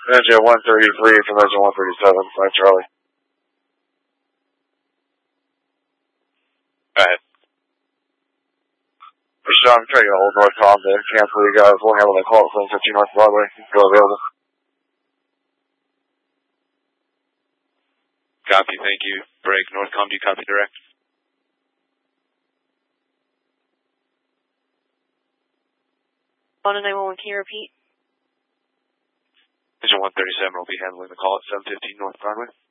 Engine 133 from engine 137, by Charlie. Go ahead. Sean, I'm trying to get a hold of North Tom to cancel you guys. We'll handle that call at 715 North Broadway. Still available. Copy, thank you. Break, Northcom, do you copy direct? On a 911, can you repeat? Engine 137 will be handling the call at 715 North Broadway.